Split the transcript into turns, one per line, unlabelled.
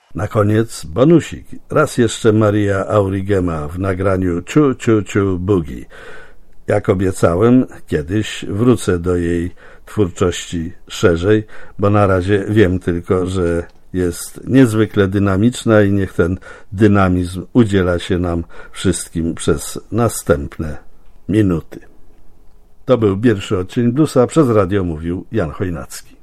Na koniec bonusik. Raz jeszcze Maria Aurigema w nagraniu Ciu Ciu Ciu Boogie. Jak obiecałem, kiedyś wrócę do jej twórczości szerzej, bo na razie wiem tylko, że jest niezwykle dynamiczna i niech ten dynamizm udziela się nam wszystkim przez następne minuty. To był pierwszy odcinek Bluesa, przez radio mówił Jan Chojnacki.